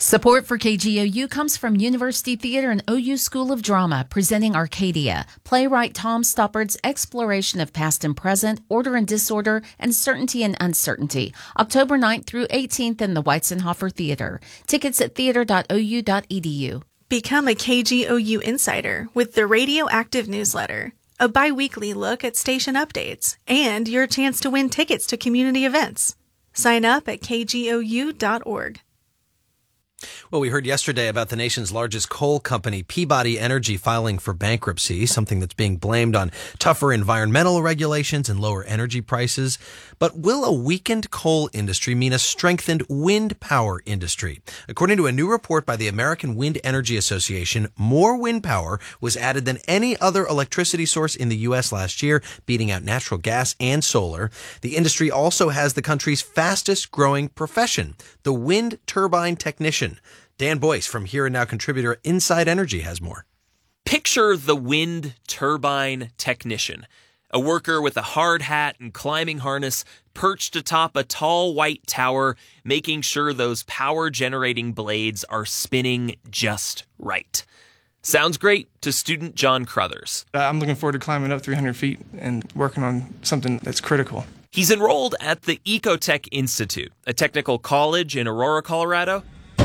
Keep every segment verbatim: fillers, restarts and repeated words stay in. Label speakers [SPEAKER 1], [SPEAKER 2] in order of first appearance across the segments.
[SPEAKER 1] Support for K G O U comes from University Theater and O U School of Drama, presenting Arcadia, playwright Tom Stoppard's exploration of past and present, order and disorder, and certainty and uncertainty, October ninth through eighteenth in the Weizenhofer Theater. Tickets at theater dot o u dot e d u.
[SPEAKER 2] Become a K G O U insider with the Radioactive newsletter, a bi-weekly look at station updates, and your chance to win tickets to community events. Sign up at k g o u dot org.
[SPEAKER 3] Well, we heard yesterday about the nation's largest coal company, Peabody Energy, filing for bankruptcy, something that's being blamed on tougher environmental regulations and lower energy prices. But will a weakened coal industry mean a strengthened wind power industry? According to a new report by the American Wind Energy Association, more wind power was added than any other electricity source in the U S last year, beating out natural gas and solar. The industry also has the country's fastest growing profession, the wind turbine technician. Dan Boyce from Here and Now contributor Inside Energy has more.
[SPEAKER 4] Picture the wind turbine technician, a worker with a hard hat and climbing harness perched atop a tall white tower, making sure those power-generating blades are spinning just right. Sounds great to student John Crothers.
[SPEAKER 5] Uh, I'm looking forward to climbing up three hundred feet and working on something that's critical.
[SPEAKER 4] He's enrolled at the Ecotech Institute, a technical college in Aurora, Colorado,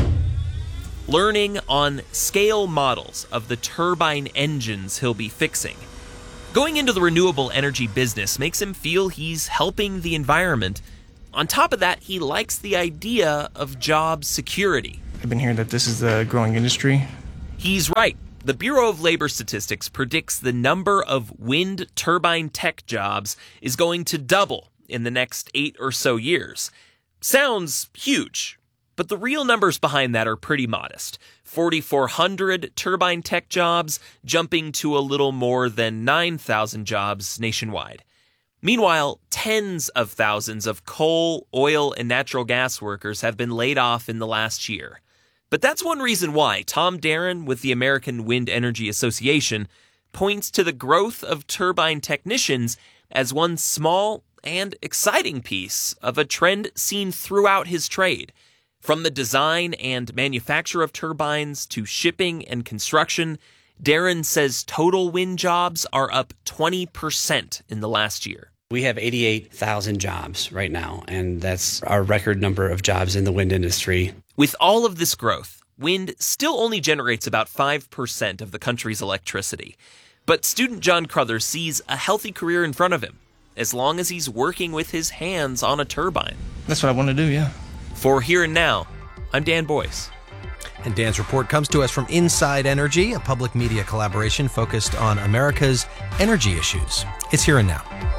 [SPEAKER 4] learning on scale models of the turbine engines he'll be fixing. Going into the renewable energy business makes him feel he's helping the environment. On top of that, he likes the idea of job security.
[SPEAKER 5] I've been hearing that this is a growing industry.
[SPEAKER 4] He's right. The Bureau of Labor Statistics predicts the number of wind turbine tech jobs is going to double in the next eight or so years. Sounds huge, but the real numbers behind that are pretty modest. forty-four hundred turbine tech jobs jumping to a little more than nine thousand jobs nationwide. Meanwhile, tens of thousands of coal, oil, and natural gas workers have been laid off in the last year. But that's one reason why Tom Darren with the American Wind Energy Association points to the growth of turbine technicians as one small and exciting piece of a trend seen throughout his trade. From the design and manufacture of turbines to shipping and construction, Darren says total wind jobs are up twenty percent in the last year.
[SPEAKER 6] We have eighty-eight thousand jobs right now, and that's our record number of jobs in the wind industry.
[SPEAKER 4] With all of this growth, wind still only generates about five percent of the country's electricity. But student John Crothers sees a healthy career in front of him, as long as he's working with his hands on a turbine.
[SPEAKER 5] That's what I want to do, yeah.
[SPEAKER 4] For Here and Now, I'm Dan Boyce.
[SPEAKER 3] And Dan's report comes to us from Inside Energy, a public media collaboration focused on America's energy issues. It's Here and Now.